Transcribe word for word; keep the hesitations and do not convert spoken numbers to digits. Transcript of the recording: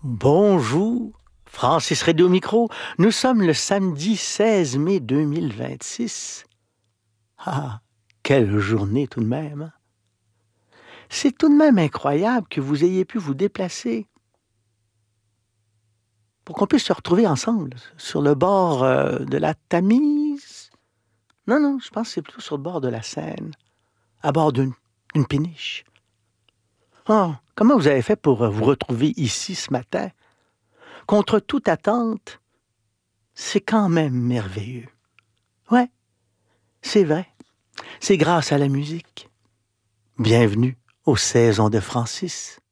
Bonjour, Francis Redé au micro. Nous sommes le samedi seize mai deux mille vingt-six. Ah, quelle journée tout de même, hein? C'est tout de même incroyable que vous ayez pu vous déplacer pour qu'on puisse se retrouver ensemble sur le bord euh, de la Tamise. Non, non, je pense que c'est plutôt sur le bord de la Seine, à bord d'une d'une péniche. Oh, comment vous avez fait pour euh, vous retrouver ici ce matin? Contre toute attente, c'est quand même merveilleux. Ouais, c'est vrai. C'est grâce à la musique. Bienvenue aux saisons de Francis.